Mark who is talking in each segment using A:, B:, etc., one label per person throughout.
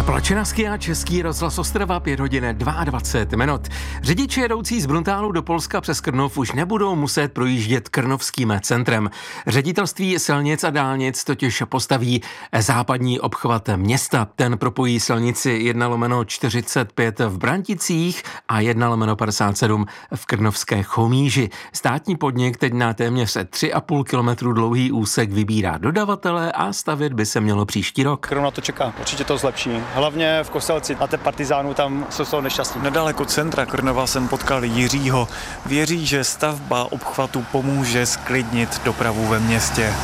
A: Zaplačena Skia, Český rozhlas Ostrava, 5 hodin 22 minut. Řidiči jedoucí z Bruntálu do Polska přes Krnov už nebudou muset projíždět krnovským centrem. Ředitelství silnic a dálnic totiž postaví západní obchvat města. Ten propojí silnici 1/45 v Branticích a 1/57 v Krnovské Chomíži. Státní podnik teď na téměř 3,5 kilometru dlouhý úsek vybírá dodavatele a stavět by se mělo příští rok.
B: Krnov na to čeká, určitě to zlepší. Hlavně v Kostelci, na té Partizánů, tam jsou z toho nešťastní.
C: Nedaleko centra Krnova jsem potkal Jiřího. Věří, že stavba obchvatu pomůže sklidnit dopravu ve městě.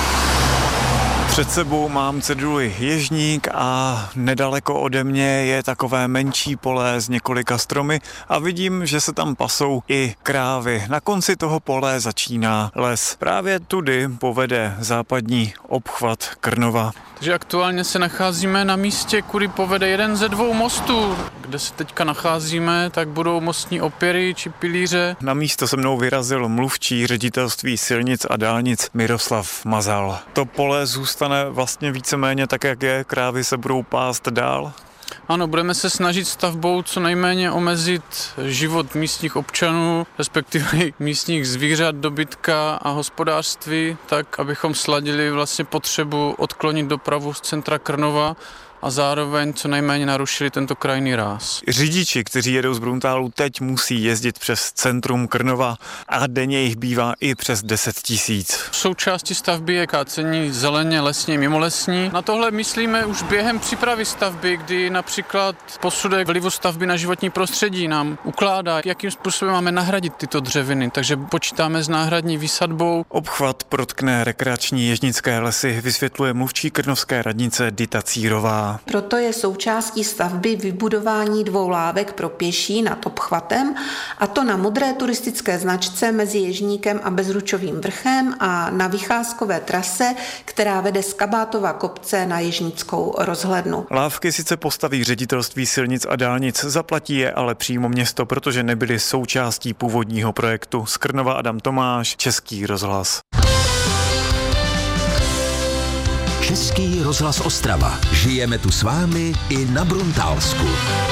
C: Před sebou mám ceduli Ježník a nedaleko ode mě je takové menší pole s několika stromy a vidím, že se tam pasou i krávy. Na konci toho pole začíná les. Právě tudy povede západní obchvat Krnova.
D: Takže aktuálně se nacházíme na místě, kudy povede jeden ze 2 mostů. Kde se teďka nacházíme, tak budou mostní opěry či pilíře.
C: Na místo se mnou vyrazil mluvčí Ředitelství silnic a dálnic Miroslav Mazal. To pole zůstane vlastně víceméně tak, jak je, krávy se budou pást dál.
D: Ano, budeme se snažit stavbou co nejméně omezit život místních občanů, respektive místních zvířat, dobytka a hospodářství, tak, abychom sladili vlastně potřebu odklonit dopravu z centra Krnova a zároveň co nejméně narušili tento krajinný ráz.
C: Řidiči, kteří jedou z Bruntálu, teď musí jezdit přes centrum Krnova a denně jich bývá i přes 10 000.
D: Součástí stavby je kácení zeleně, lesně, mimolesní. Na tohle myslíme už během přípravy stavby, kdy například posudek vlivu stavby na životní prostředí nám ukládá, jakým způsobem máme nahradit tyto dřeviny, takže počítáme s náhradní výsadbou.
C: Obchvat protkne rekreační ježnické lesy, vysvětluje mluvčí krnovské radnice Dita Círová.
E: Proto je součástí stavby vybudování 2 lávek pro pěší nad obchvatem, a to na modré turistické značce mezi Ježníkem a Bezručovým vrchem a na vycházkové trase, která vede z Kabátova kopce na Ježnickou rozhlednu.
C: Lávky sice postaví Ředitelství silnic a dálnic, zaplatí je ale přímo město, protože nebyly součástí původního projektu. Z Krnova Adam Tomáš, Český rozhlas.
F: Český rozhlas Ostrava. Žijeme tu s vámi i na Bruntálsku.